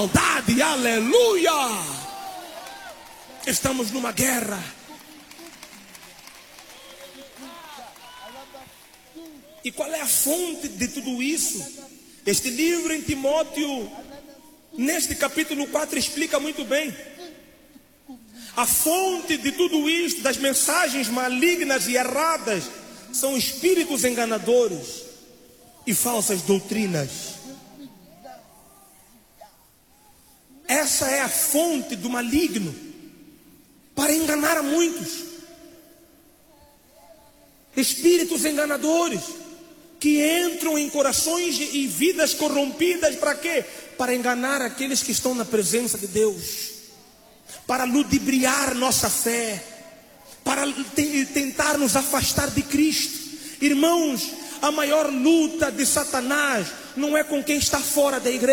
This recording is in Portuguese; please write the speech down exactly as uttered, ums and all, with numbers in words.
Maldade, aleluia! Estamos numa guerra. E qual é a fonte de tudo isso? Este livro em Timóteo, neste capítulo quatro, explica muito bem. A fonte de tudo isto, das mensagens malignas e erradas, são espíritos enganadores e falsas doutrinas. Essa é a fonte do maligno para enganar a muitos. Espíritos enganadores que entram em corações e vidas corrompidas para quê? Para enganar aqueles que estão na presença de Deus, para ludibriar nossa fé, para tentar nos afastar de Cristo. Irmãos, a maior luta de Satanás não é com quem está fora da igreja.